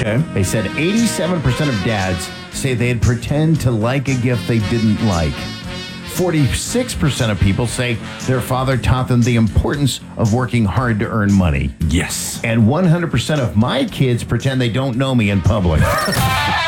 Okay. They said 87% of dads say they'd pretend to like a gift they didn't like. 46% of people say their father taught them the importance of working hard to earn money. Yes. And 100% of my kids pretend they don't know me in public.